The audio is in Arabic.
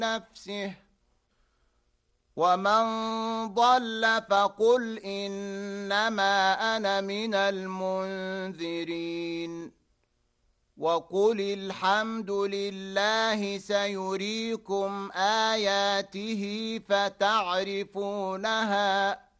نفسه ومن ضل فقل إنما أنا من المنذرين وقل الحمد لله سيريكم آياته فتعرفونها